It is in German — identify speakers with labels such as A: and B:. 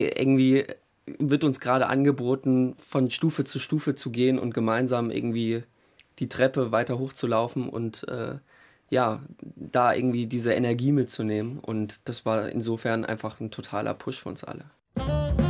A: irgendwie wird uns gerade angeboten, von Stufe zu Stufe zu gehen und gemeinsam irgendwie die Treppe weiter hochzulaufen und ja, da irgendwie diese Energie mitzunehmen. Und das war insofern einfach ein totaler Push für uns alle.